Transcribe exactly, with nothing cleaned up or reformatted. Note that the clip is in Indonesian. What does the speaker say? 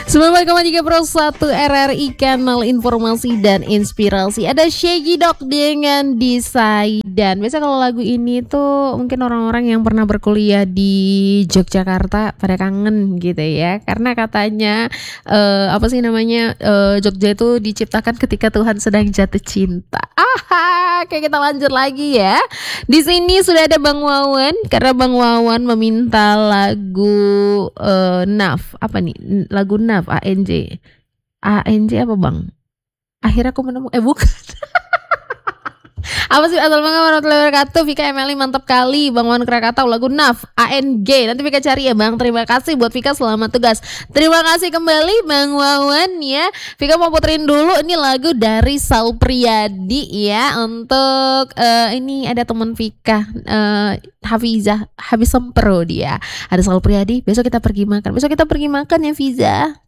sembilan puluh koma tiga Pro satu R R I Kanal Informasi dan Inspirasi. Ada Shaggy Dog dengan Desaidan. Biasa kalau lagu ini tuh mungkin orang-orang yang pernah berkuliah di Yogyakarta pada kangen gitu ya. Karena katanya uh, apa sih namanya uh, Jogja itu diciptakan ketika Tuhan sedang jatuh cinta. Ah, oke, kita lanjut lagi ya. Di sini sudah ada Bang Wawan karena Bang Wawan meminta lagu uh, Naf. Apa nih? Lagu Naf A N J. A N J apa Bang? Akhirnya aku menemukan eh bukan. Apa sih? Assalamualaikum warahmatullahi wabarakatuh. Vika Emily mantap kali. Bang Wan Krakatau lagu Naf A N G. Nanti Vika cari ya Bang. Terima kasih buat Vika, selamat tugas. Terima kasih kembali Bang Wawan ya. Vika mau puterin dulu ini lagu dari Sal Priadi ya. Untuk uh, ini ada teman Vika uh, Hafizah Habis Sempro dia. Ada Sal Priadi. Besok kita pergi makan. Besok kita pergi makan ya Fiza.